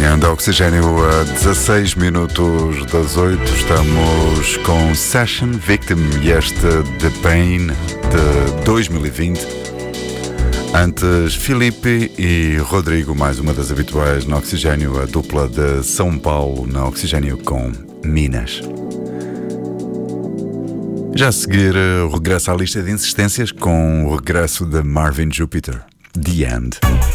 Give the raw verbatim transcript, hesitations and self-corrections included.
manhã da Oxigênio a dezasseis minutos das oito. Estamos com Session Victim e este The Pain de dois mil e vinte. Antes, Filipe e Rodrigo, mais uma das habituais na Oxigênio, a dupla de São Paulo na Oxigênio com Minas. Já a seguir, o regresso à lista de insistências com o regresso de Marvin Jupiter, The End.